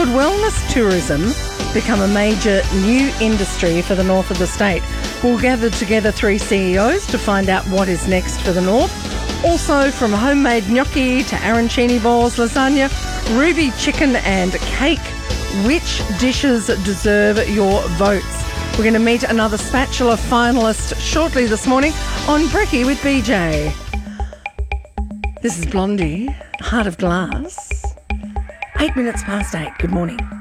Could wellness tourism become a major new industry for the north of the state? We'll gather together 3 CEOs to find out what is next for the north. Also, from homemade gnocchi to arancini balls, lasagna, ruby chicken and cake, which dishes deserve your votes? We're going to meet another Spatula finalist shortly this morning on Brekkie with BJ. This is Blondie, Heart of Glass. 8 minutes past 8. Good morning.